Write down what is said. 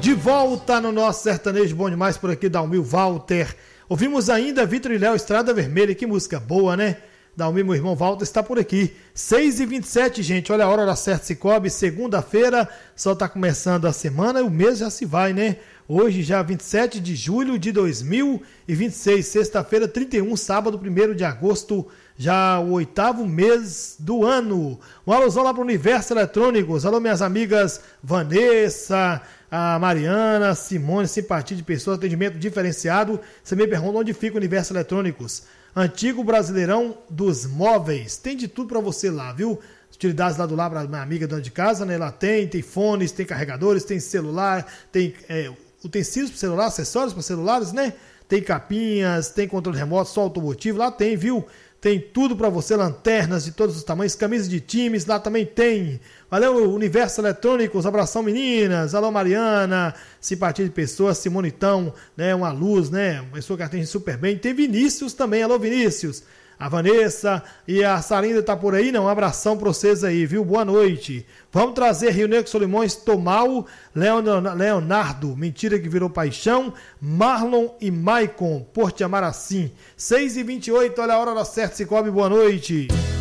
De volta no nosso sertanejo bom demais por aqui, Dalmir Walter. Ouvimos ainda Vitor e Léo, Estrada Vermelha, que música boa, né? Dalmir, meu irmão Walter, está por aqui. 6h27, gente, olha a hora certa, Cicobi, segunda-feira, só está começando a semana e o mês já se vai, né? Hoje já 27 de julho de 2026, sexta-feira, 31, sábado, 1º de agosto, já o 8º mês do ano. Um alusão lá para o Universo Eletrônicos. Alô, minhas amigas Vanessa, a Mariana, Simone, simpatia de pessoas, atendimento diferenciado. Você me pergunta onde fica o Universo Eletrônicos. Antigo Brasileirão dos Móveis. Tem de tudo para você lá, viu? Utilidades lá do lado para minha amiga dona de casa, né? Lá tem fones, tem carregadores, tem celular, tem utensílios para celular, acessórios para celulares, né? Tem capinhas, tem controle remoto, só automotivo, lá tem, viu? Tem tudo para você, lanternas de todos os tamanhos, camisas de times, lá também tem. Valeu, Universo Eletrônicos, abração meninas, alô Mariana, simpatia de pessoas, Simonitão, né, uma luz, né, uma pessoa que atende super bem. Tem Vinícius também, alô Vinícius, a Vanessa e a Sarinda tá por aí, não, um abração pra vocês aí, viu, boa noite. Vamos trazer Rio Negro, Solimões, Tomal, Leonardo, Mentira que Virou Paixão, Marlon e Maicon, Porto de Amaracim. 6h28, olha a hora certa, Cicobi, boa noite.